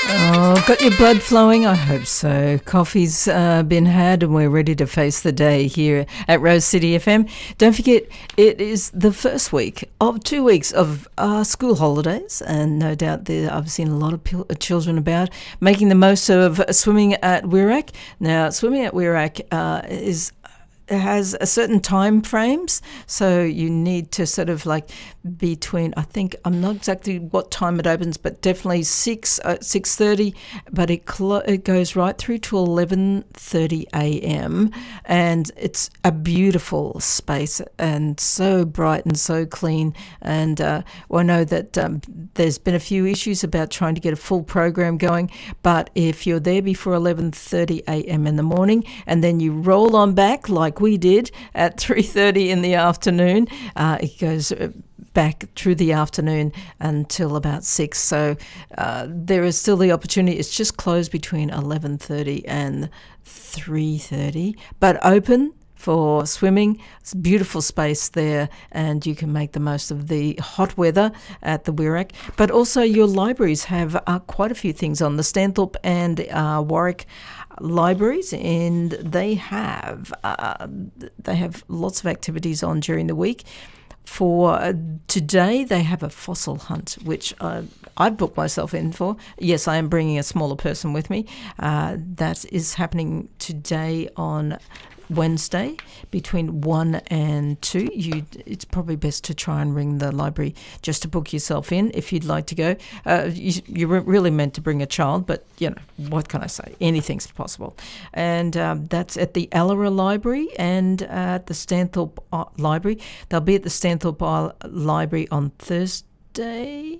Oh, got your blood flowing? I hope so. Coffee's been had and we're ready to face the day here at Rose City FM. Don't forget, it is the first week of 2 weeks of school holidays, and no doubt I've seen a lot of children about making the most of swimming at Wiraak. Now, swimming at Wiraak has a certain time frames, so you need to sort of like between, I think, I'm not exactly what time it opens, but definitely 6:30, but it goes right through to 11:30 a.m. and it's a beautiful space and so bright and so clean. And I know that there's been a few issues about trying to get a full program going, but if you're there before 11:30 a.m. in the morning and then you roll on back like we did at 3:30 in the afternoon, it goes back through the afternoon until about 6. So there is still the opportunity. It's just closed between 11:30 and 3:30, but open for swimming. It's a beautiful space there, and you can make the most of the hot weather at the Wiraak. But also your libraries have quite a few things on. The Stanthorpe and Warwick libraries, and they have lots of activities on during the week. For today, they have a fossil hunt, which I've booked myself in for. Yes, I am bringing a smaller person with me. That is happening today on Wednesday between 1 and 2. It's probably best to try and ring the library just to book yourself in if you'd like to go. You're really meant to bring a child, but, you know, what can I say? Anything's possible. And that's at the Ellery Library and at the Stanthorpe Library. They'll be at the Stanthorpe Library on Thursday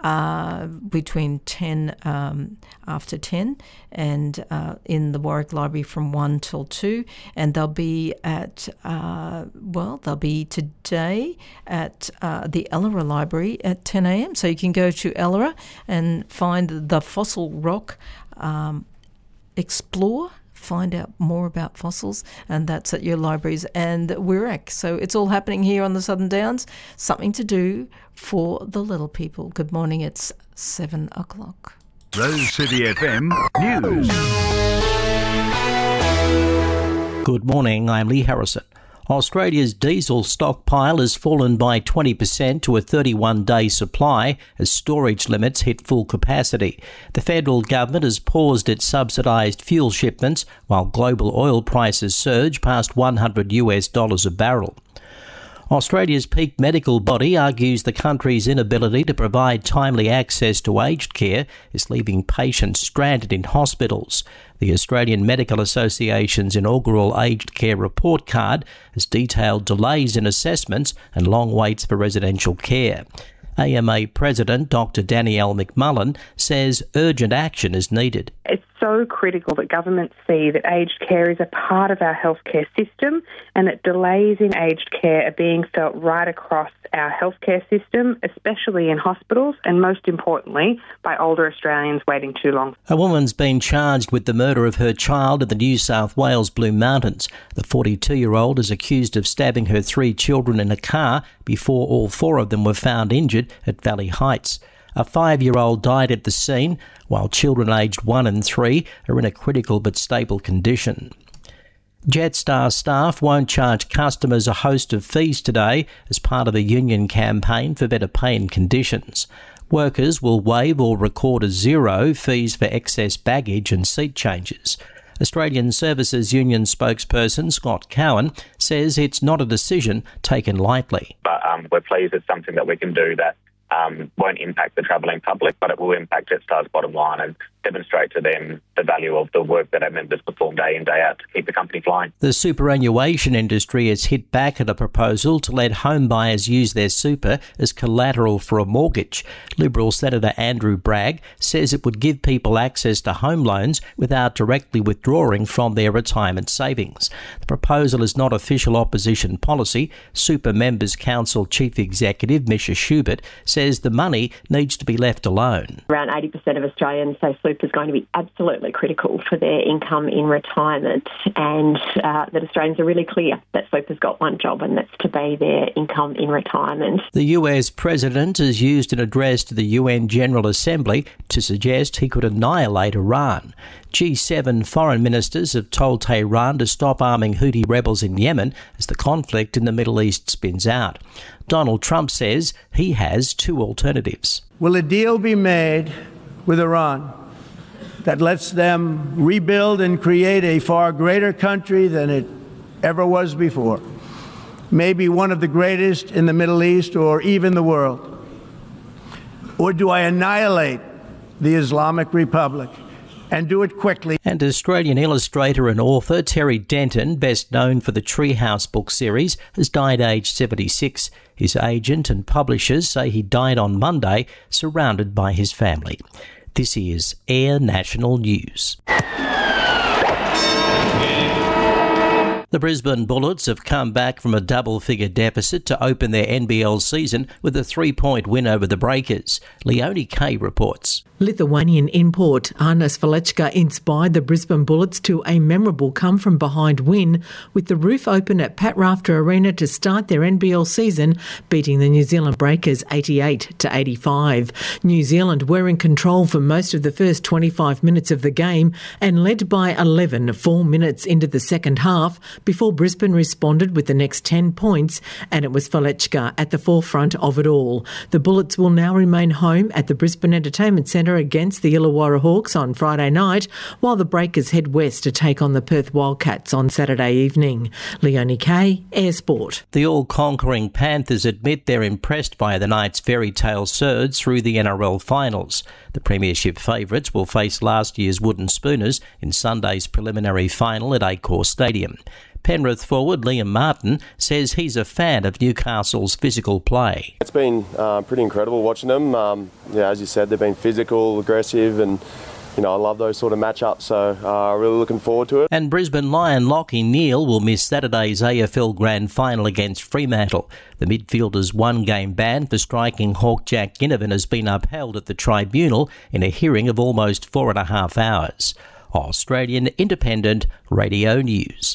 between 10 after 10 and in the Warwick Library from 1 till 2, and they'll be at they'll be today at the Ellery Library at 10 a.m. So you can go to Ellery and find the fossil rock, explore, find out more about fossils, and that's at your libraries and Wiraak. So it's all happening here on the Southern Downs. Something to do for the little people. Good morning, it's 7 o'clock. Rose City FM News. Good morning, I'm Lee Harrison. Australia's diesel stockpile has fallen by 20% to a 31-day supply as storage limits hit full capacity. The federal government has paused its subsidised fuel shipments while global oil prices surge past $100 a barrel. Australia's peak medical body argues the country's inability to provide timely access to aged care is leaving patients stranded in hospitals. The Australian Medical Association's inaugural aged care report card has detailed delays in assessments and long waits for residential care. AMA President Dr Danielle McMullen says urgent action is needed. It's so critical that governments see that aged care is a part of our healthcare system and that delays in aged care are being felt right across our healthcare system, especially in hospitals and, most importantly, by older Australians waiting too long. A woman's been charged with the murder of her child in the New South Wales Blue Mountains. The 42-year-old is accused of stabbing her 3 children in a car before all 4 of them were found injured at Valley Heights. A 5-year-old died at the scene, while children aged 1 and 3 are in a critical but stable condition. Jetstar staff won't charge customers a host of fees today as part of the union campaign for better pay and conditions. Workers will waive or record as zero fees for excess baggage and seat changes. Australian Services Union spokesperson Scott Cowan says it's not a decision taken lightly. But we're pleased it's something that we can do that won't impact the travelling public, but it will impact Jetstar's bottom line and demonstrate to them the value of the work that our members perform day in, day out to keep the company flying. The superannuation industry has hit back at a proposal to let home buyers use their super as collateral for a mortgage. Liberal Senator Andrew Bragg says it would give people access to home loans without directly withdrawing from their retirement savings. The proposal is not official opposition policy. Super Members Council Chief Executive Misha Schubert says the money needs to be left alone. Around 80% of Australians say super super is going to be absolutely critical for their income in retirement, and that Australians are really clear that super's got one job, and that's to be their income in retirement. The US President has used an address to the UN General Assembly to suggest he could annihilate Iran. G7 foreign ministers have told Tehran to stop arming Houthi rebels in Yemen as the conflict in the Middle East spins out. Donald Trump says he has two alternatives. Will a deal be made with Iran that lets them rebuild and create a far greater country than it ever was before? Maybe one of the greatest in the Middle East or even the world? Or do I annihilate the Islamic Republic and do it quickly? And Australian illustrator and author Terry Denton, best known for the Treehouse book series, has died aged 76. His agent and publishers say he died on Monday, surrounded by his family. This is Air National News. The Brisbane Bullets have come back from a double-figure deficit to open their NBL season with a 3-point win over the Breakers. Leonie Kay reports. Lithuanian import Arnas Valechka inspired the Brisbane Bullets to a memorable come-from-behind win, with the roof open at Pat Rafter Arena to start their NBL season, beating the New Zealand Breakers 88-85. New Zealand were in control for most of the first 25 minutes of the game and led by 11 4 minutes into the second half before Brisbane responded with the next 10 points, and it was Valechka at the forefront of it all. The Bullets will now remain home at the Brisbane Entertainment Centre against the Illawarra Hawks on Friday night, while the Breakers head west to take on the Perth Wildcats on Saturday evening. Leonie Kay, Air Sport. The all-conquering Panthers admit they're impressed by the Knights' fairy tale surge through the NRL finals. The premiership favourites will face last year's Wooden Spooners in Sunday's preliminary final at Accor Stadium. Penrith forward Liam Martin says he's a fan of Newcastle's physical play. It's been pretty incredible watching them. As you said, they've been physical, aggressive, and I love those sort of matchups, so really looking forward to it. And Brisbane Lion Lachie Neale will miss Saturday's AFL Grand Final against Fremantle. The midfielder's one-game ban for striking Hawk Jack Ginnivan has been upheld at the tribunal in a hearing of almost 4.5 hours. Australian Independent Radio News.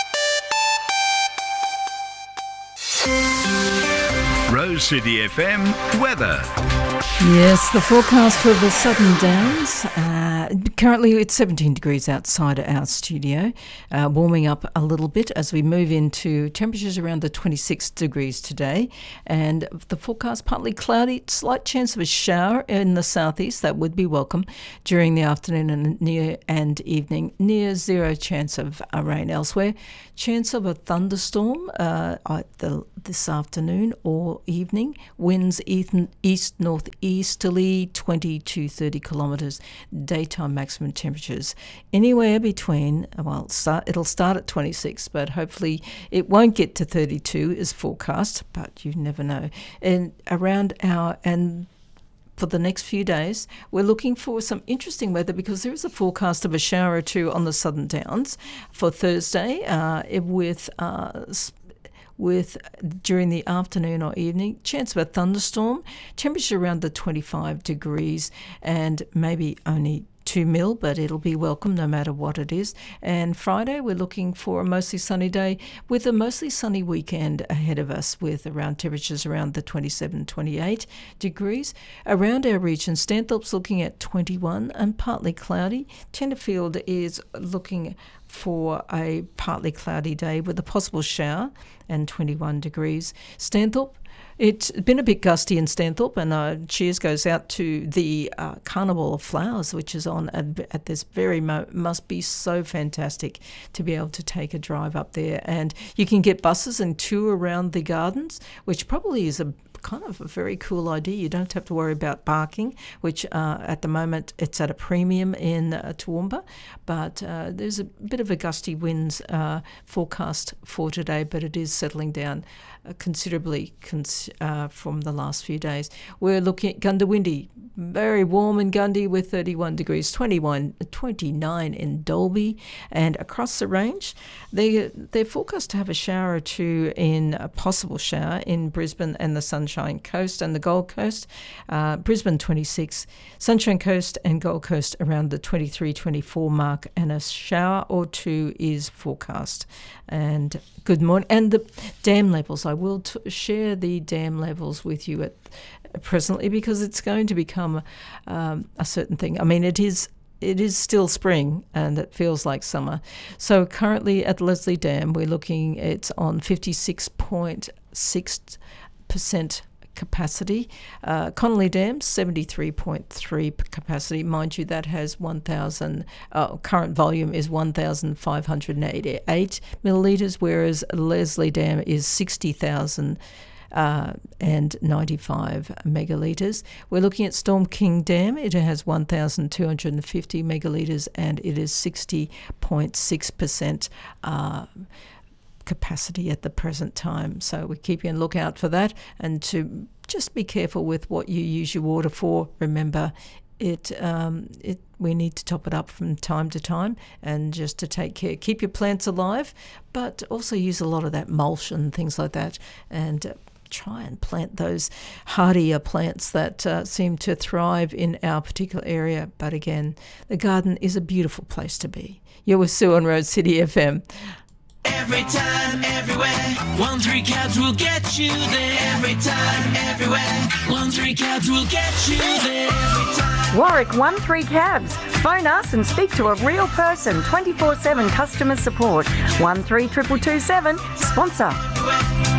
Rose City FM weather. Yes, the forecast for the Southern Downs. Currently it's 17 degrees outside our studio, warming up a little bit as we move into temperatures around the 26 degrees today. And the forecast, partly cloudy, slight chance of a shower in the southeast. That would be welcome during the afternoon and evening. Near zero chance of rain elsewhere. Chance of a thunderstorm this afternoon or evening. Winds east-northeasterly 20 to 30 kilometres. Daytime maximum temperatures anywhere between, it'll start at 26, but hopefully it won't get to 32 is forecast, but you never know. And for the next few days, we're looking for some interesting weather because there is a forecast of a shower or two on the Southern Downs for Thursday with during the afternoon or evening, chance of a thunderstorm, temperature around the 25 degrees and maybe only 2 mil, but it'll be welcome no matter what it is. And Friday, we're looking for a mostly sunny day with a mostly sunny weekend ahead of us with around temperatures around the 27, 28 degrees. Around our region, Stanthorpe's looking at 21 and partly cloudy. Tenterfield is looking for a partly cloudy day with a possible shower and 21 degrees. Stanthorpe, it's been a bit gusty in Stanthorpe, and cheers goes out to the Carnival of Flowers, which is on at this very moment. Must be so fantastic to be able to take a drive up there. And you can get buses and tour around the gardens, which probably is a kind of a very cool idea. You don't have to worry about parking, which at the moment it's at a premium in Toowoomba, but there's a bit of a gusty winds forecast for today, but it is settling down considerably from the last few days. We're looking at Gundawindi, very warm in Gundy with 31 degrees, 29 in Dalby, and across the range they're forecast to have a shower or two a possible shower in Brisbane and the Sunshine Sunshine Coast and the Gold Coast. Brisbane 26, Sunshine Coast and Gold Coast around the 23-24 mark, and a shower or two is forecast. And good morning. And the dam levels, I will share the dam levels with you presently, because it's going to become a certain thing. I mean, it is still spring and it feels like summer. So currently at Leslie Dam, we're looking, it's on 56.6% capacity. Connolly Dam, 73.3 capacity. Mind you, that has 1,000, current volume is 1,588 millilitres, whereas Leslie Dam is 60,000 and 95 megalitres. We're looking at Storm King Dam. It has 1,250 megalitres and it is 60.6% capacity at the present time. So we're keeping a lookout for that, and to just be careful with what you use your water for. Remember, we need to top it up from time to time, and just to take care, keep your plants alive, but also use a lot of that mulch and things like that, and try and plant those hardier plants that seem to thrive in our particular area. But again, the garden is a beautiful place to be. You're with Sue on Rose City FM. Every time, everywhere, 1-3 cabs will get you there. Every time, everywhere, 1-3 cabs will get you there. Every time. Warwick 1-3 cabs. Phone us and speak to a real person. 24/7 customer support. 13227 sponsor.